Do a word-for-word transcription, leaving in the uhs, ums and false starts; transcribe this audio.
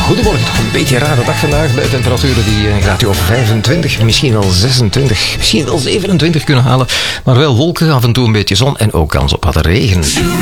Goedemorgen, toch een beetje een rare dag vandaag bij temperaturen die een graadje of vijfentwintig, misschien wel zesentwintig, misschien wel zevenentwintig kunnen halen. Maar wel wolken, af en toe een beetje zon en ook kans op wat regen.